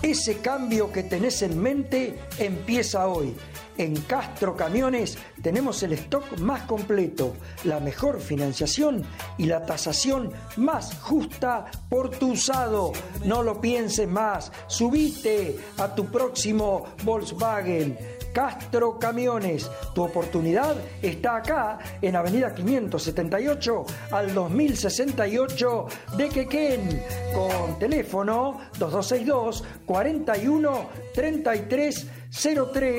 Ese cambio que tenés en mente empieza hoy. En Castro Camiones tenemos el stock más completo, la mejor financiación y la tasación más justa por tu usado. No lo pienses más, subite a tu próximo Volkswagen. Castro Camiones, tu oportunidad está acá en Avenida 578 al 2068 de Quequén, con teléfono 2262 41 33 03.